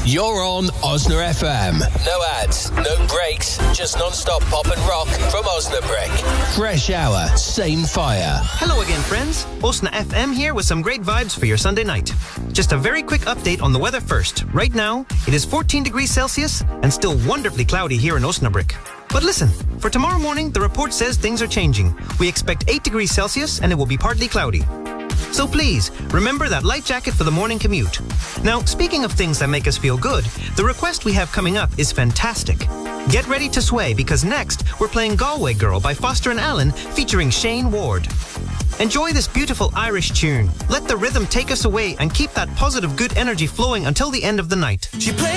You're on Osna FM. No ads, no breaks, just non-stop pop and rock from Osnabrück. Fresh hour, same fire. Hello again, friends. Osna FM here with some great vibes for your Sunday night. Just a very quick update on the weather first. Right now, it is 14 degrees Celsius and still wonderfully cloudy here in Osnabrück. But listen, for tomorrow morning, the report says things are changing. We expect 8 degrees Celsius and it will be partly cloudy. So please, remember that light jacket for the morning commute. Now, speaking of things that make us feel good, the request we have coming up is fantastic. Get ready to sway because next, we're playing Galway Girl by Foster and Allen featuring Shane Ward. Enjoy this beautiful Irish tune. Let the rhythm take us away and keep that positive good energy flowing until the end of the night.